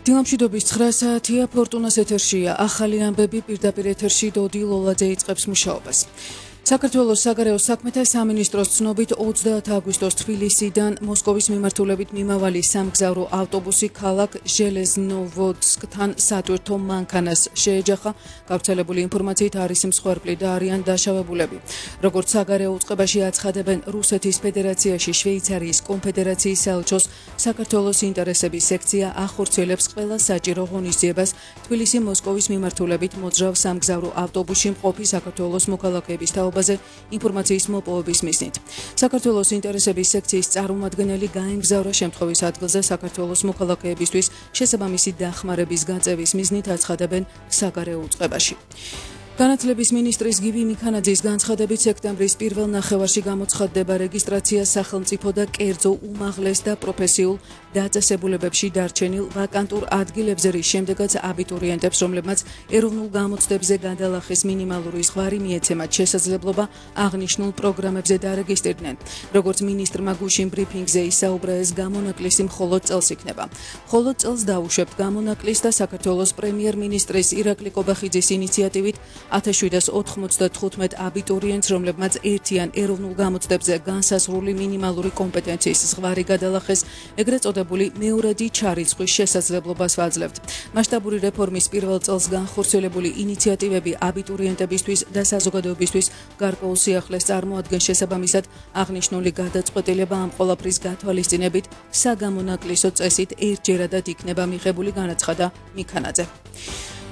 დილამშვიდობის 9 საათია, ფორტუნას ეთერშია. ახალი ამბები პირდაპირ ეთერში დოდი ლოლაძე იწყებს მუშაობას. საქართველოს საგარეო საქმეთა სამინისტროს ცნობით 30 აგვისტოს თბილისიდან მოსკოვის მიმართულებით მიმავალი სამგზავრო ავტობუსი ქალაქ ჟელეზნოვოდსკთან სატვირთო მანქანას შეეჯახა. გავრცელებული ინფორმაციით არის მსხვერპლი და არიან დაშავებულები. როგორც საგარეო უწყებაში აცხადებენ, რუსეთის ფედერაციაში შვეიცარიის კონფედერაციის საელჩოს საქართველოს ინტერესების სექცია ახორციელებს ყველა საჭირო ღონისძიებას თბილისი-მოსკოვის მიმართულებით მოძრავ სამგზავრო ავტობუსში მყოფი საქართველოს მოქალაქეების ბაზე ინფორმაციის მოპოვების მიზნით. საქართველოს ინტერესების სექციის წარმომადგენელი გაემგზავრა შემთხვევის ადგილზე საქართველოს მოქალაქეებისთვის შესაბამისი დახმარების გაწევის მიზნით აცხადებენ საგარეო უწყებაში. განათლების მინისტრის გივი მიქანაძის განცხადებით სექტემბრის პირველ ნახევარში გამოცხადდება რეგისტრაცია სახელმწიფო და კერძო უმაღლეს და პროფესიულ დაწესებულებებში დარჩენილ ვაკანტურ ადგილებზე, რის შემდეგაც აბიტურიენტებს, რომლებმაც ეროვნულ გამოცდებზე გადალახეს მინიმალური ზღვარი, მიეცემათ შესაძლებლობა აღნიშნულ პროგრამებზე დარეგისტრირდნენ. როგორც მინისტრმა გუშინ ბრიფინგზე ისაუბრა, ეს გამონაკლისი მხოლოდ წელს იქნება. მხოლოდ წელს დაუშვებთ გამონაკლის და საქართველოს პრემიერ-მინისტრის ირაკლი კობახიძის ინიციატივით 1795 აბიტურიენტს, რომლებმაც ერთიან ეროვნულ გამოცდებზე განსაზღვრული მინიმალური კომპეტენციის ზღვარი გადალახეს, ეგრეთ წოდებული მეორადი ჩარიცხვის შესაძლებლობას ვაძლევთ. მასშტაბური რეფორმის პირველ წელს განხორციელებული ინიციატივები აბიტურიენტებისთვის და საზოგადოებისთვის გარკვეულ სიახლეს წარმოადგენს. შესაბამისად, აღნიშნული გადაწყვეტილება ამ ყველაფრის გათვალისწინებით საგამონაკლისო წესით ერთჯერადად იქნება მიღებული, განაცხადა მიქანაძე.